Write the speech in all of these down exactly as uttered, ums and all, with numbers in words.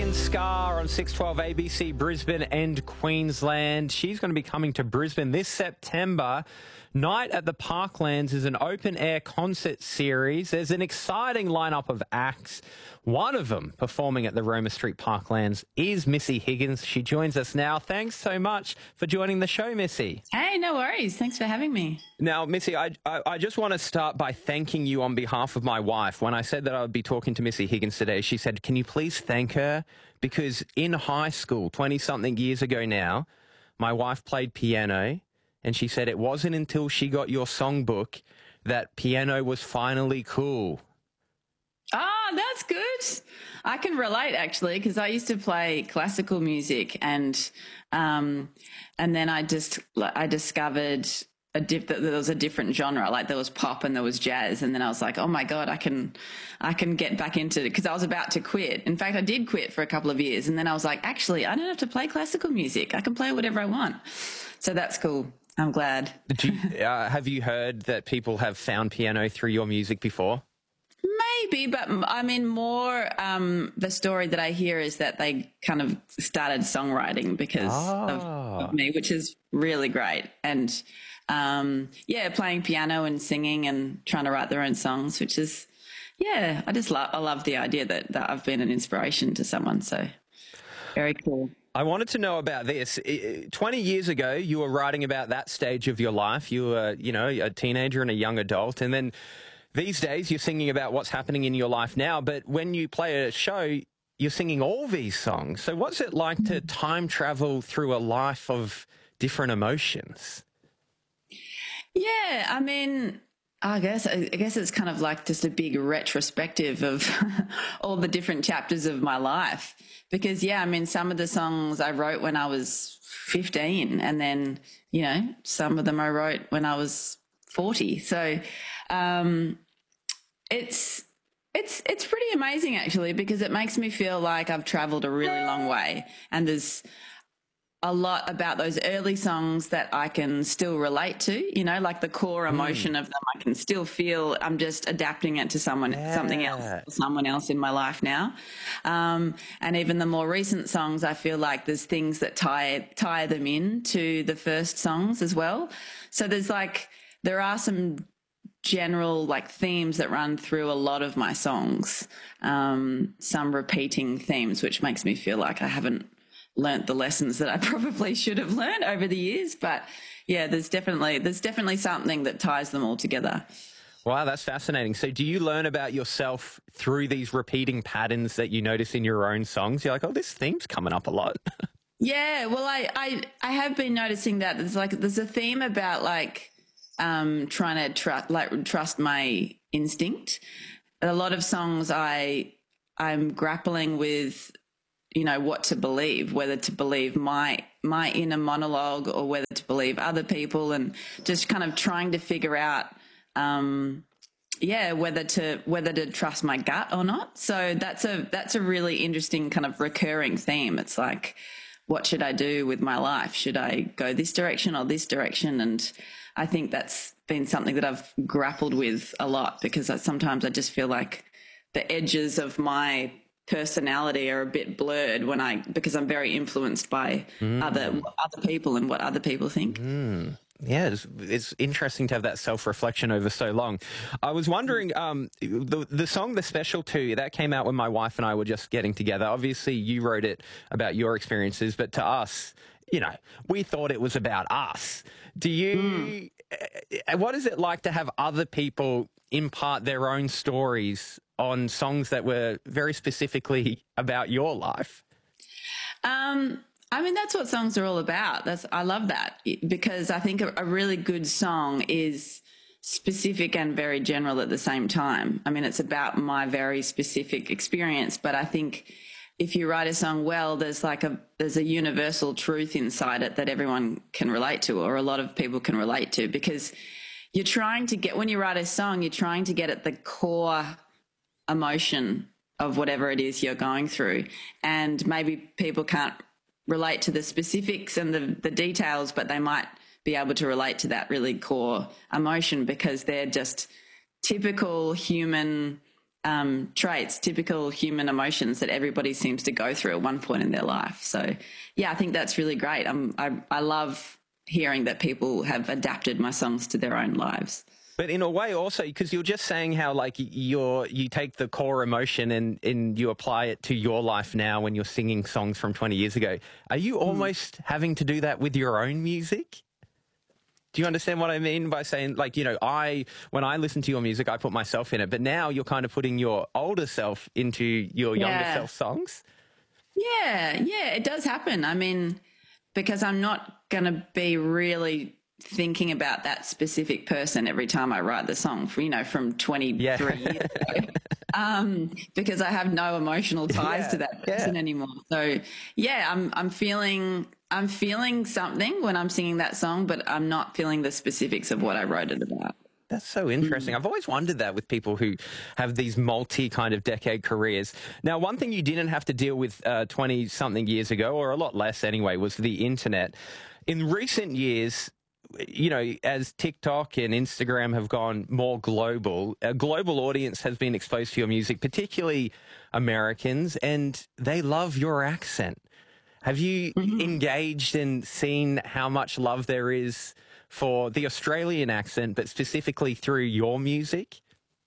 Megan Scar on six twelve A B C Brisbane and Queensland. She's going to be coming to Brisbane this September. Night at the Parklands is an open-air concert series. There's an exciting lineup of acts. One of them performing at the Roma Street Parklands is Missy Higgins. She joins us now. Thanks so much for joining the show, Missy. Hey, no worries. Thanks for having me. Now, Missy, I, I, I just want to start by thanking you on behalf of my wife. When I said that I would be talking to Missy Higgins today, she said, can you please thank her? Because in high school, twenty-something years ago now, my wife played piano, and she said it wasn't until she got your songbook that piano was finally cool. Oh, that's good. I can relate, actually, because I used to play classical music, and um, and then I just I discovered a diff- that there was a different genre. Like there was pop and there was jazz, and then I was like, oh my god, I can I can get back into it, because I was about to quit. In fact, I did quit for a couple of years, and then I was like, actually, I don't have to play classical music. I can play whatever I want. So that's cool. I'm glad. Do you, uh, have you heard that people have found piano through your music before? Maybe, but I mean, more um, the story that I hear is that they kind of started songwriting because oh. of, of me, which is really great. And um, yeah, playing piano and singing and trying to write their own songs, which is, yeah, I just love, I love the idea that, that I've been an inspiration to someone. So very cool. I wanted to know about this. twenty years ago, you were writing about that stage of your life. You were, you know, a teenager and a young adult. And then these days, you're singing about what's happening in your life now. But when you play a show, you're singing all these songs. So what's it like to time travel through a life of different emotions? Yeah, I mean, I guess I guess it's kind of like just a big retrospective of all the different chapters of my life. Because, yeah, I mean, some of the songs I wrote when I was fifteen, and then, you know, some of them I wrote when I was forty. So um, it's it's it's pretty amazing, actually, because it makes me feel like I've traveled a really long way, and there's a lot about those early songs that I can still relate to, you know, like the core emotion mm. of them. I can still feel I'm just adapting it to someone, yeah. something else, someone else in my life now. Um, and even the more recent songs, I feel like there's things that tie, tie them in to the first songs as well. So there's like, there are some general like themes that run through a lot of my songs, um, some repeating themes, which makes me feel like I haven't learnt the lessons that I probably should have learned over the years. But yeah, there's definitely there's definitely something that ties them all together. Wow, that's fascinating. So do you learn about yourself through these repeating patterns that you notice in your own songs? You're like, oh, this theme's coming up a lot. Yeah, well, I, I, I have been noticing that there's like there's a theme about like um, trying to trust like trust my instinct. A lot of songs I I'm grappling with, you know, what to believe, whether to believe my my inner monologue or whether to believe other people, and just kind of trying to figure out, um, yeah, whether to whether to trust my gut or not. So that's a that's a really interesting kind of recurring theme. It's like, what should I do with my life? Should I go this direction or this direction? And I think that's been something that I've grappled with a lot, because I, sometimes I just feel like the edges of my personality are a bit blurred when I because I'm very influenced by mm. other other people and what other people think. Mm. Yeah, it's, it's interesting to have that self-reflection over so long. I was wondering, um, the the song "The Special Two" that came out when my wife and I were just getting together. Obviously, you wrote it about your experiences, but to us, you know, we thought it was about us. Do you? Mm. What is it like to have other people impart their own stories on songs that were very specifically about your life? Um, I mean, that's what songs are all about. That's I love that, because I think a, a really good song is specific and very general at the same time. I mean, it's about my very specific experience, but I think if you write a song well, there's like a there's a universal truth inside it that everyone can relate to, or a lot of people can relate to, because you're trying to get, when you write a song, you're trying to get at the core emotion of whatever it is you're going through. And maybe people can't relate to the specifics and the, the details, but they might be able to relate to that really core emotion, because they're just typical human um, traits, typical human emotions that everybody seems to go through at one point in their life. So, yeah, I think that's really great. Um, I, I love hearing that people have adapted my songs to their own lives. But in a way also, because you're just saying how like you're, you take the core emotion and, and you apply it to your life now when you're singing songs from twenty years ago. Are you mm. almost having to do that with your own music? Do you understand what I mean by saying, like, you know, I, when I listen to your music, I put myself in it, but now you're kind of putting your older self into your younger yeah. self songs? Yeah, yeah, it does happen. I mean, because I'm not going to be really thinking about that specific person every time I write the song, for, you know, from twenty-three yeah. years ago, um, because I have no emotional ties yeah, to that person yeah. anymore. So yeah, I'm, I'm feeling, I'm feeling something when I'm singing that song, but I'm not feeling the specifics of what I wrote it about. That's so interesting. I've always wondered that with people who have these multi kind of decade careers. Now, one thing you didn't have to deal with uh, twenty something years ago, or a lot less anyway, was the internet. In recent years, you know, as TikTok and Instagram have gone more global, a global audience has been exposed to your music, particularly Americans, and they love your accent. Have you mm-hmm. engaged and seen how much love there is for the Australian accent, but specifically through your music?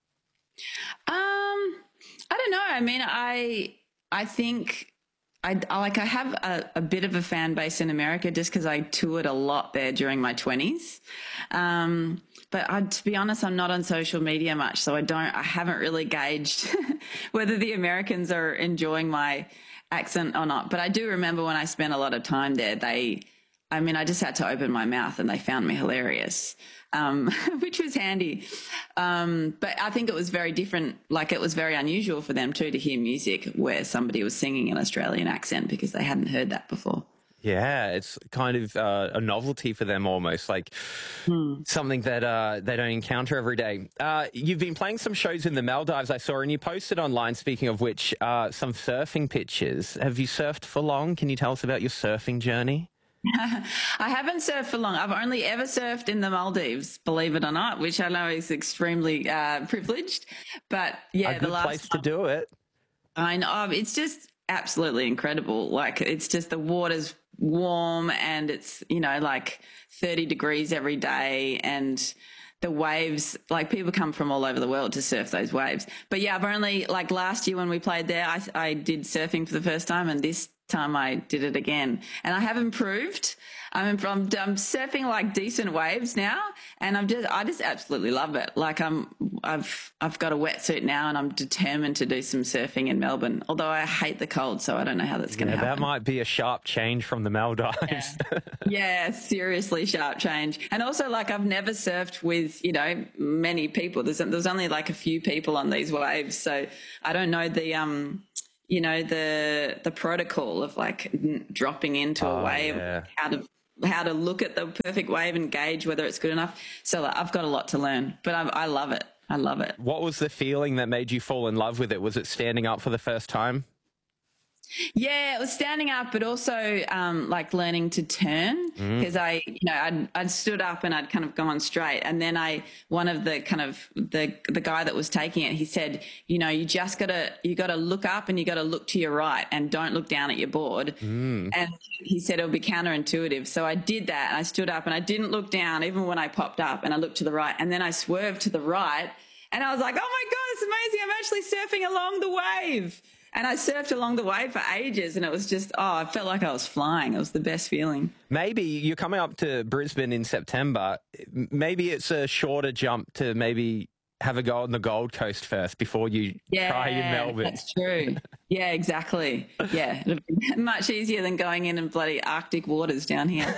Um, I don't know. I mean, I I think I, I like I have a, a bit of a fan base in America just because I toured a lot there during my twenties. Um, but I, to be honest, I'm not on social media much, so I don't. I haven't really gauged whether the Americans are enjoying my accent or not. But I do remember when I spent a lot of time there, they. I mean, I just had to open my mouth and they found me hilarious, um, which was handy. Um, but I think it was very different. Like, it was very unusual for them too to hear music where somebody was singing an Australian accent because they hadn't heard that before. Yeah, it's kind of uh, a novelty for them almost, like hmm. something that uh, they don't encounter every day. Uh, you've been playing some shows in the Maldives, I saw, and you posted online, speaking of which, uh, some surfing pictures. Have you surfed for long? Can you tell us about your surfing journey? I haven't surfed for long. I've only ever surfed in the Maldives, believe it or not, which I know is extremely uh, privileged. But yeah, a good the last place to do it. I know. It's just absolutely incredible. Like, it's just the water's warm and it's, you know, like thirty degrees every day, and the waves, like, people come from all over the world to surf those waves. But yeah, I've only, like, last year when we played there, I, I did surfing for the first time, and this time I did it again, and I have improved. I'm, I'm, I'm surfing like decent waves now, and I'm just I just absolutely love it. Like, I'm I've I've got a wetsuit now, and I'm determined to do some surfing in Melbourne. Although I hate the cold, so I don't know how that's going to yeah, happen. That might be a sharp change from the Maldives. Yeah. yeah, seriously sharp change. And also, like, I've never surfed with, you know, many people. There's there's only like a few people on these waves, so I don't know the um. you know, the the protocol of like n- dropping into oh, a wave, yeah. how to how to look at the perfect wave and gauge whether it's good enough. So like, I've got a lot to learn, but I, I love it. I love it. What was the feeling that made you fall in love with it? Was it standing up for the first time? Yeah, it was standing up, but also um, like learning to turn, because mm. I, you know, I'd, I'd stood up and I'd kind of gone straight. And then I, one of the kind of the, the guy that was taking it, he said, you know, you just gotta, you gotta look up and you gotta look to your right and don't look down at your board. Mm. And he said it'll be counterintuitive. So I did that, and I stood up and I didn't look down even when I popped up, and I looked to the right, and then I swerved to the right, and I was like, oh my God, it's amazing. I'm actually surfing along the wave. And I surfed along the wave for ages, and it was just, oh, I felt like I was flying. It was the best feeling. Maybe you're coming up to Brisbane in September. Maybe it's a shorter jump to maybe have a go on the Gold Coast first before you yeah, try in Melbourne. That's true. Yeah, exactly. Yeah, it'll be much easier than going in in bloody Arctic waters down here.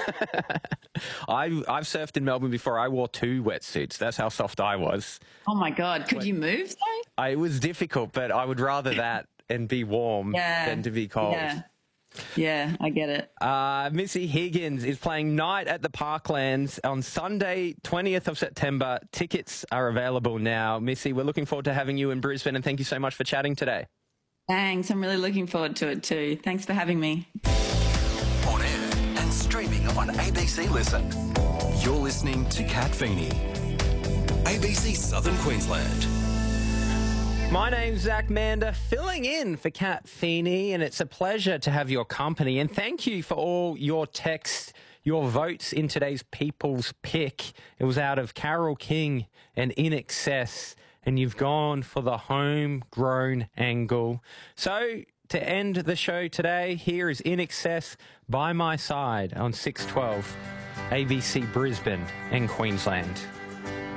I've, I've surfed in Melbourne before. I wore two wetsuits. That's how soft I was. Oh, my God. Could but, you move, though? I, it was difficult, but I would rather that and be warm yeah, than to be cold. Yeah. Yeah, I get it. Uh, Missy Higgins is playing Night at the Parklands on Sunday, twentieth of September. Tickets are available now. Missy, we're looking forward to having you in Brisbane, and thank you so much for chatting today. Thanks. I'm really looking forward to it too. Thanks for having me. On air and streaming on A B C Listen. You're listening to Kat Feeney, A B C Southern Queensland. My name's Zach Mander, filling in for Kat Feeney, and it's a pleasure to have your company. And thank you for all your texts, your votes in today's People's Pick. It was out of Carole King and In Excess, and you've gone for the homegrown angle. So to end the show today, here is In Excess by my side on six twelve A B C Brisbane and Queensland.